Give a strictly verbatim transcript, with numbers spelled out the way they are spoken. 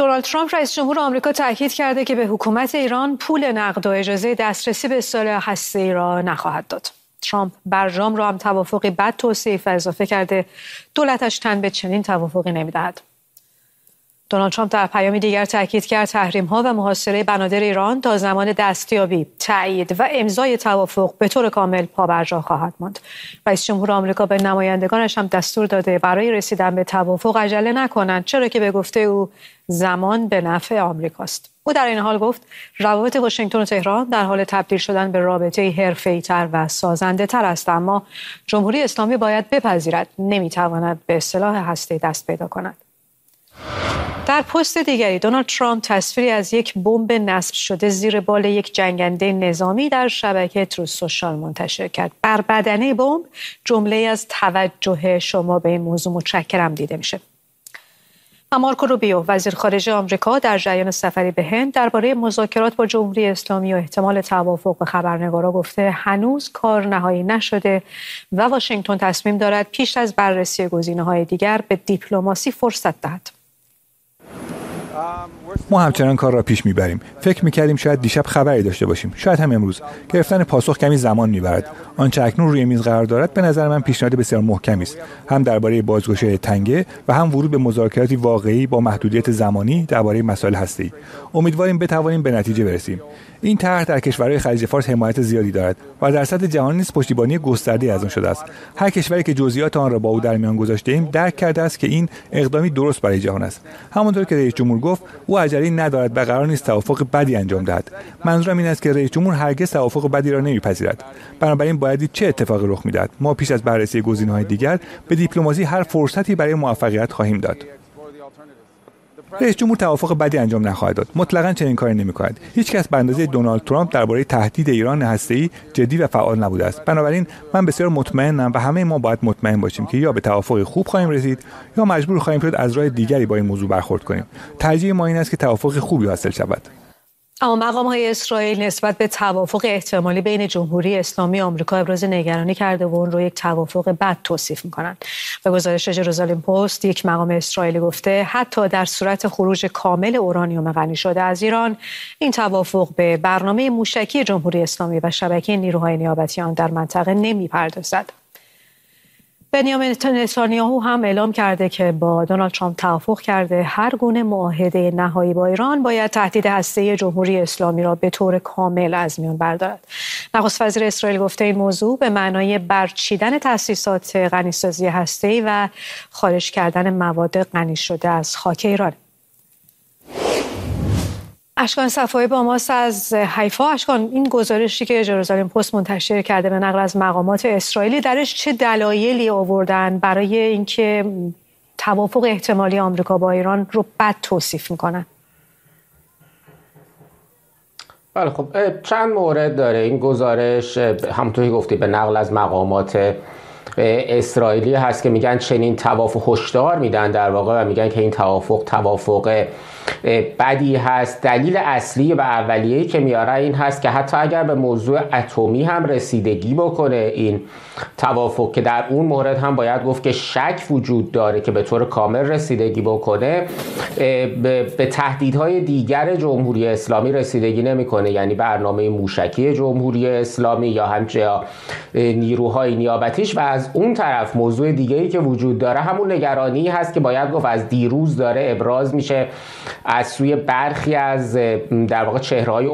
دونالد ترامپ رئیس جمهور آمریکا تاکید کرده که به حکومت ایران پول نقد و اجازه دسترسی به سلاح هسته‌ای را نخواهد داد. ترامپ برجام را هم توافقی بد توصیف و اضافه کرده دولتش تن به چنین توافقی نمی‌دهد. دونالد ترامپ در پیامی دیگر تاکید کرد تحریم‌ها و محاصره بنادر ایران تا زمان دستیابی، تایید و امضای توافق به طور کامل پابرجا خواهد ماند. رئیس جمهور آمریکا به نمایندگانش هم دستور داده برای رسیدن به توافق عجله نکنند، چرا که به گفته او زمان به نفع آمریکاست. او در این حال گفت روابط واشنگتن و تهران در حال تبدیل شدن به رابطه حرفه‌ای‌تر و سازنده‌تر است، اما جمهوری اسلامی باید بپذیرد نمی‌تواند به سلاح هسته‌ای دست پیدا کند. در پست دیگری دونالد ترامپ تصویری از یک بمب نصب شده زیر بال یک جنگنده نظامی در شبکه تروث سوشال منتشر کرد. بر بدنه بمب جمله از توجه شما به این موضوع متشکرم دیده میشه. مارکو روبیو وزیر خارجه آمریکا در جریان سفری به هند درباره مذاکرات با جمهوری اسلامی و احتمال توافق به خبرنگارا گفته هنوز کار نهایی نشده و واشنگتن تصمیم دارد پیش از بررسی گزینه‌های دیگر به دیپلماسی فرصت دهد. ما همچنان کار را پیش میبریم. فکر میکردیم شاید دیشب خبری داشته باشیم، شاید هم امروز. گرفتن پاسخ کمی زمان میبرد. آنچه اکنون روی میز قرار دارد به نظر من پیشنهاد بسیار محکمی است، هم درباره بازگشایی تنگه و هم ورود به مذاکراتی واقعی با محدودیت زمانی درباره مسائل هسته‌ای. امیدواریم بتوانیم به نتیجه برسیم. این طرح در کشورهای خلیج فارس حمایت زیادی دارد و در سطح جهانی نیز پشتیبانی گسترده از آن شده است. هر کشوری که جزئیات آن را با او در میان گذاشته‌ایم درک کرده است که این اقدامی درست برای جهان است. همانطور که رئیس جمهور گفت او عجله‌ای ندارد و قرار نیست توافق بدی انجام دهد. منظورم این است که رئیس جمهور هرگز توافق بدی را نمیپذیرد. بنابراین باید دید چه اتفاقی رخ می‌دهد. ما پیش از بررسی گزینه‌های دیگر به دیپلماسی هر فرصتی برای موفقیت خواهیم داد. رئیس جمهور توافق بدی انجام نخواهد داد. مطلقاً چنین کاری نمی‌کند. هیچ کس به اندازه دونالد ترامپ درباره تهدید ایران هسته‌ای جدی و فعال نبوده است. بنابراین من بسیار مطمئنم و همه ما باید مطمئن باشیم که یا به توافق خوب خواهیم رسید یا مجبور خواهیم شد از راه دیگری با این موضوع برخورد کنیم. ترجیح ما این است که توافق خوبی حاصل شود. اما مقام‌های اسرائیل نسبت به توافق احتمالی بین جمهوری اسلامی آمریکا ابراز نگرانی کرده و اون رو یک توافق بد توصیف می‌کنند. به گزارش ژروزالم پست یک مقام اسرائیلی گفته حتی در صورت خروج کامل اورانیوم غنی شده از ایران، این توافق به برنامه موشکی جمهوری اسلامی و شبکه نیروهای نیابتی آن در منطقه نمی‌پردازد. بنیامین نتانیاهو هم اعلام کرده که با دونالد ترامپ توافق کرده هر گونه معاهده نهایی با ایران باید تهدید هسته‌ای جمهوری اسلامی را به طور کامل از میان بردارد. نخست وزیر اسرائیل گفته این موضوع به معنای برچیدن تأسیسات غنیسازی هسته‌ای و خارج کردن مواد غنی شده از خاک ایران. اشکان صفایی با ماست از حیفا. اشکان، این گزارشی که ژروزالم پست منتشر کرده به نقل از مقامات اسرائیلی درش چه دلایلی آوردن برای اینکه توافق احتمالی آمریکا با ایران رو بد توصیف میکنن؟ بله خب چند مورد داره این گزارش. همونطوری گفتی به نقل از مقامات اسرائیلی هست که میگن چنین توافق هشدار میدن در واقع و میگن که این توافق توافق بدی هست. دلیل اصلی و اولیه‌ای که میاره این هست که حتی اگر به موضوع اتمی هم رسیدگی بکنه این توافق، که در اون مورد هم باید گفت که شک وجود داره که به طور کامل رسیدگی بکنه، به تهدیدهای دیگر جمهوری اسلامی رسیدگی نمیکنه، یعنی برنامه موشکی جمهوری اسلامی یا همچنین نیروهای نیابتیش. و از اون طرف موضوع دیگه‌ای که وجود داره همون نگرانی هست که باید گفت از دیروز داره ابراز میشه از سوی برخی از در واقع چهره‌های